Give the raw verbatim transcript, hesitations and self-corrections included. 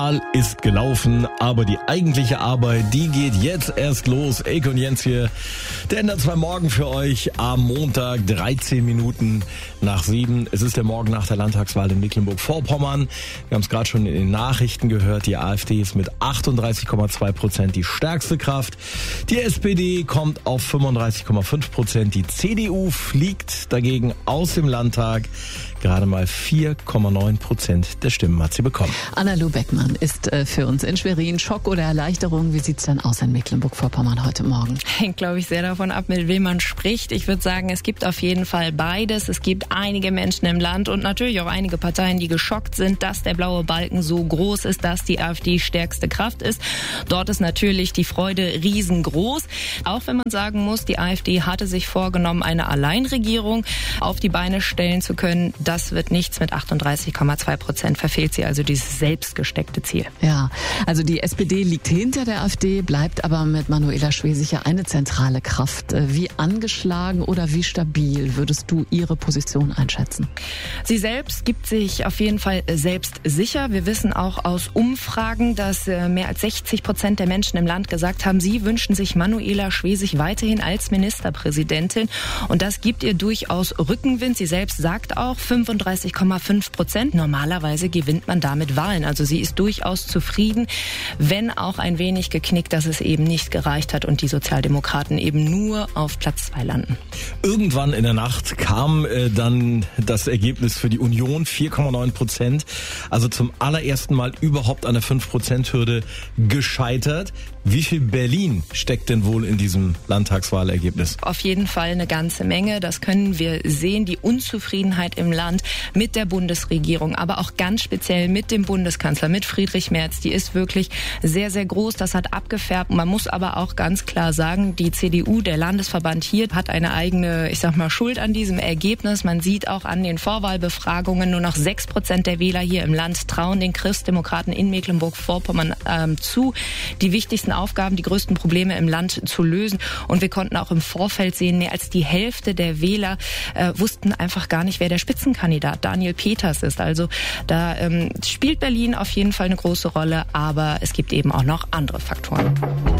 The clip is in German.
Ist gelaufen, aber die eigentliche Arbeit, die geht jetzt erst los. Eike und Jens hier, der N D R zwei Morgen für euch am Montag, dreizehn Minuten nach sieben. Es ist der Morgen nach der Landtagswahl in Mecklenburg-Vorpommern. Wir haben es gerade schon in den Nachrichten gehört, die AfD ist mit achtunddreißig Komma zwei Prozent die stärkste Kraft. Die S P D kommt auf fünfunddreißig Komma fünf Prozent. Die C D U fliegt dagegen aus dem Landtag. Gerade mal vier Komma neun Prozent der Stimmen hat sie bekommen. Anna-Lu Beckmann ist äh, für uns in Schwerin. Schock oder Erleichterung? Wie sieht's denn aus in Mecklenburg-Vorpommern heute Morgen? Hängt, glaube ich, sehr davon ab, mit wem man spricht. Ich würde sagen, es gibt auf jeden Fall beides. Es gibt einige Menschen im Land und natürlich auch einige Parteien, die geschockt sind, dass der blaue Balken so groß ist, dass die AfD stärkste Kraft ist. Dort ist natürlich die Freude riesengroß. Auch wenn man sagen muss, die AfD hatte sich vorgenommen, eine Alleinregierung auf die Beine stellen zu können. Das wird nichts. Mit achtunddreißig Komma zwei Prozent verfehlt sie also dieses selbstgesteckte Ziel. Ja, also die S P D liegt hinter der AfD, bleibt aber mit Manuela Schwesig ja eine zentrale Kraft. Wie angeschlagen oder wie stabil würdest du ihre Position einschätzen? Sie selbst gibt sich auf jeden Fall selbst sicher. Wir wissen auch aus Umfragen, dass mehr als sechzig Prozent der Menschen im Land gesagt haben, sie wünschen sich Manuela Schwesig weiterhin als Ministerpräsidentin. Und das gibt ihr durchaus Rückenwind. Sie selbst sagt auch, fünfunddreißig Komma fünf Prozent. Normalerweise gewinnt man damit Wahlen. Also sie ist durchaus zufrieden, wenn auch ein wenig geknickt, dass es eben nicht gereicht hat und die Sozialdemokraten eben nur auf Platz zwei landen. Irgendwann in der Nacht kam äh, dann das Ergebnis für die Union, vier Komma neun Prozent. Also zum allerersten Mal überhaupt an der fünf Prozent Hürde gescheitert. Wie viel Berlin steckt denn wohl in diesem Landtagswahlergebnis? Auf jeden Fall eine ganze Menge. Das können wir sehen. Die Unzufriedenheit im Land mit der Bundesregierung, aber auch ganz speziell mit dem Bundeskanzler, mit Friedrich Merz, die ist wirklich sehr, sehr groß. Das hat abgefärbt. Man muss aber auch ganz klar sagen, die C D U, der Landesverband hier, hat eine eigene, ich sag mal, Schuld an diesem Ergebnis. Man sieht auch an den Vorwahlbefragungen, nur noch sechs Prozent der Wähler hier im Land trauen den Christdemokraten in Mecklenburg-Vorpommern ähm, zu, die wichtigsten Aufgaben, die größten Probleme im Land zu lösen. Und wir konnten auch im Vorfeld sehen, mehr als die Hälfte der Wähler äh, wussten einfach gar nicht, wer der Spitzenkandidat Daniel Peters ist. Also da ähm, spielt Berlin auf jeden Fall eine große Rolle, aber es gibt eben auch noch andere Faktoren.